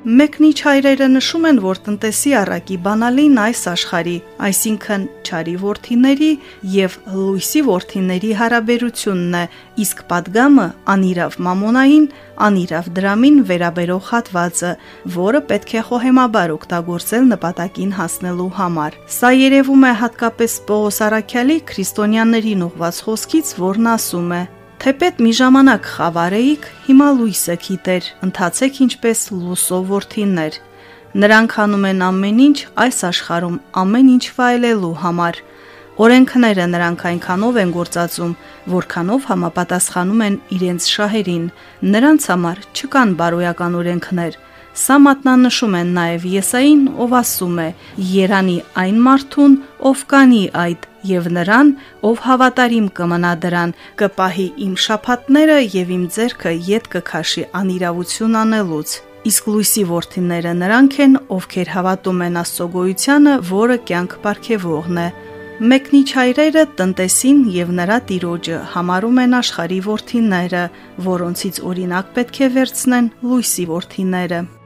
Մեկնիչ հայրերը նշում են, որ տնտեսի առակի բանալին այս աշխարհի, այսինքն չարի որդիների եւ լույսի որդիների հարաբերությունն է, իսկ պատգամը անիրավ մամոնային, անիրավ դրամին վերաբերող հատվածը, որը պետք է խոհեմաբար օգտագործել նպատակին հասնելու համար։ Սա երևում է հատկապես Պողոս առաքյալի քրիստոնյաներին ուղված խոսքից, որն ասում է. Թեպետ մի ժամանակ խավար էիք, հիմա լույսը գիտեր, ընթացեք ինչպես լուսով որդիներ։ Նրանք անում են ամեն ինչ այս աշխարհում ամեն ինչ վայելելու համար։ Օրենքները նրանք այնքանով են գործածում, որքանով համապատասխանում են իրենց շահերին։ Նրանց համար չկան բարոյական օրենքներ։ Սա մատնանշում են նաև Եսային, ով ասում է. «Երանի այն մարդուն, ով կանի այդ, եւ նրան, ով հավատարիմ կմնա դրան, կպահի իմ շաբաթները եւ իմ ձեռքը ետ կքաշի անիրավություն անելուց»։ Իսկ լույսի որդիները նրանք են, ովքեր հավատում են Աստծո գոյությանը, որը կյանք պարգևողն է։ Մեկնիչ հայրերը տնտեսին եւ նրա տիրոջը համարում են աշխարհի որդիները, որոնցից օրինակ պետք է վերցնեն լույսի որդիները։